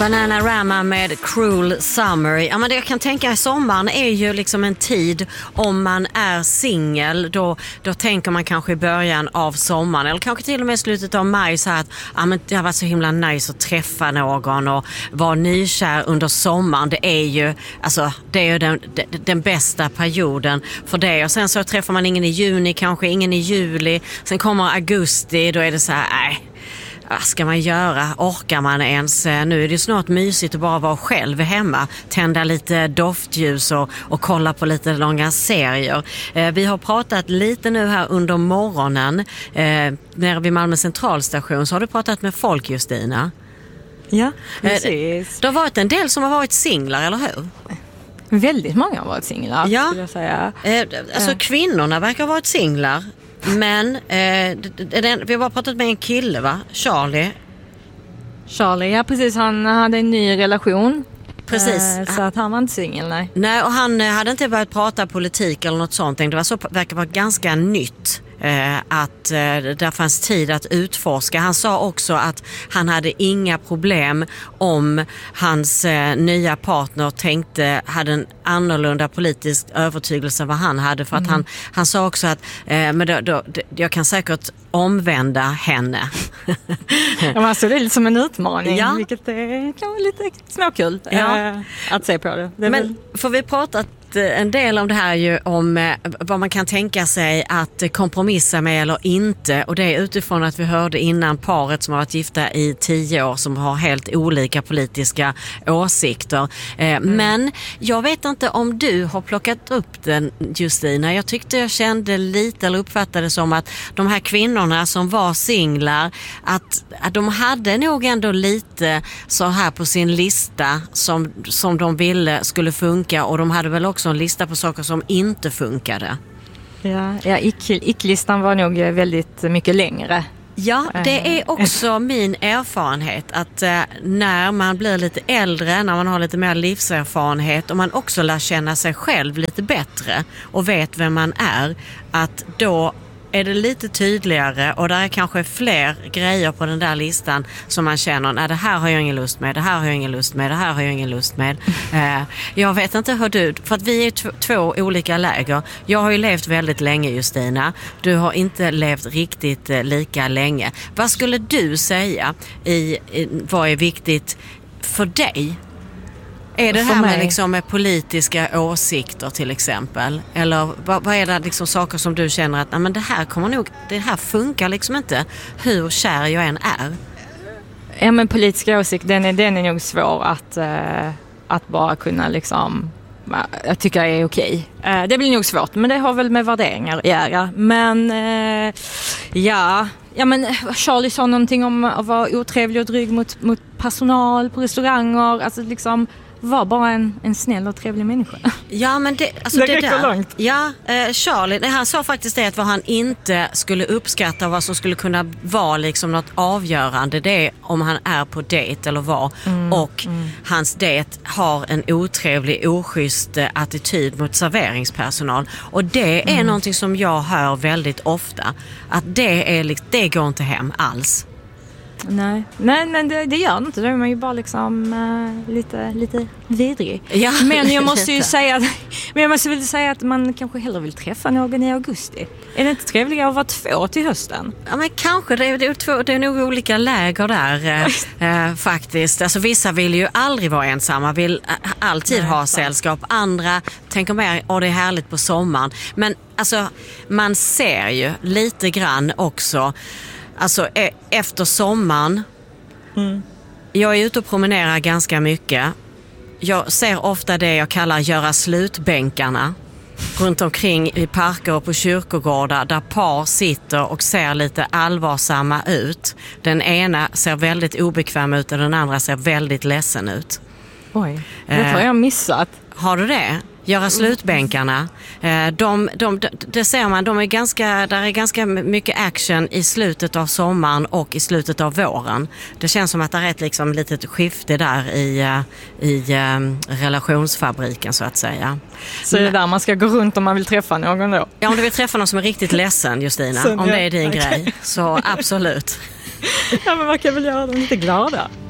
Bananarama med Cruel Summer. Ja, men det jag kan tänka, sommaren är ju liksom en tid, om man är singel, då tänker man kanske i början av sommaren eller kanske till och med slutet av maj så här att men det har varit så himla nice att träffa någon och vara nykär under sommaren. Det är ju, alltså, det är ju den bästa perioden för det. Och sen så träffar man ingen i juni, kanske ingen i juli. Sen kommer augusti, då är det så här, nej. Vad ska man göra? Orkar man ens? Nu är det snart mysigt att bara vara själv hemma. Tända lite doftljus och kolla på lite långa serier. Vi har pratat lite nu här under morgonen. Nere vid Malmö centralstation så har du pratat med folk, Justina. Ja, precis. Det har varit en del som har varit singlar, eller hur? Väldigt många har varit singlar, ja. Skulle jag säga. Alltså kvinnorna verkar ha varit singlar. Men vi har bara pratat med en kille, va? Charlie, ja precis, han hade en ny relation. Precis. Så att han var inte singel, nej. Och han hade inte börjat prata politik eller något sånt. Det verkar vara ganska nytt. Att där fanns tid att utforska. Han sa också att han hade inga problem om hans nya partner hade en annorlunda politisk övertygelse än vad han hade, för att han sa också att jag kan säkert omvända henne. Ja, alltså det är lite som en utmaning, ja. Vilket kan vara lite småkul att se på det. Men får vi pratat en del om det här ju, om vad man kan tänka sig att kompromissa med eller inte, och det är utifrån att vi hörde innan paret som har varit gifta i 10 år som har helt olika politiska åsikter. Men jag vet inte om du har plockat upp den, Justina. Jag tyckte jag kände lite, eller uppfattade som att de här kvinnorna som var singlar, att de hade nog ändå lite så här på sin lista som de ville skulle funka, och de hade väl också en lista på saker som inte funkade. Ja, ick-listan var nog väldigt mycket längre. Ja, det är också min erfarenhet att när man blir lite äldre, när man har lite mer livserfarenhet och man också lär känna sig själv lite bättre och vet vem man är, att då är det lite tydligare, och där är kanske fler grejer på den där listan som man känner, nej, det här har jag ingen lust med, det här har jag ingen lust med, det här har jag ingen lust med. Jag vet inte hur du, för att vi är två olika läger. Jag har ju levt väldigt länge, Justina. Du har inte levt riktigt lika länge. Vad skulle du säga vad är viktigt för dig? Är det här med, liksom, med politiska åsikter till exempel? Eller vad är det liksom saker som du känner att men det här funkar liksom inte hur kär jag än är? Ja, men politiska åsikter, den är nog svår att bara kunna liksom, jag tycker är okej. Det blir nog svårt, men det har väl med värderingar att göra. Men ja, men Charlie sa någonting om att vara otrevlig och dryg mot personal på restauranger, alltså liksom var bara en snäll och trevlig människa. Ja, men det räcker där långt. Ja, Charlie, han sa faktiskt det, att vad han inte skulle uppskatta, vad som skulle kunna vara liksom något avgörande, det är om han är på dejt eller vad, och hans dejt har en otrevlig, oschysst attityd mot serveringspersonal. Och det är någonting som jag hör väldigt ofta, att det går inte hem alls. Nej, men det gör inte. Då är man ju bara liksom lite vidrig. Ja, men jag måste ju säga att man kanske hellre vill träffa någon i augusti. Är det inte trevligare att vara 2 till hösten? Ja, men kanske. Det är nog olika läger där faktiskt. Alltså vissa vill ju aldrig vara ensamma, vill alltid ha sällskap. Andra tänker mer, det är härligt på sommaren. Men alltså, man ser ju lite grann också. Alltså efter sommaren, jag är ute och promenerar ganska mycket. Jag ser ofta det jag kallar göra slutbänkarna runt omkring i parker och på kyrkogårdar, där par sitter och ser lite allvarsamma ut. Den ena ser väldigt obekväm ut och den andra ser väldigt ledsen ut. Oj, det har jag missat. Har du det? Göra slutbänkarna. Det ser man, där är ganska mycket action i slutet av sommaren och i slutet av våren. Det känns som att det är ett liksom litet skifte där i relationsfabriken, så att säga. Så det är där man ska gå runt om man vill träffa någon då? Ja, om du vill träffa någon som är riktigt ledsen, Justina, om det är din grej, så absolut. Ja, men man kan väl göra dem lite glada.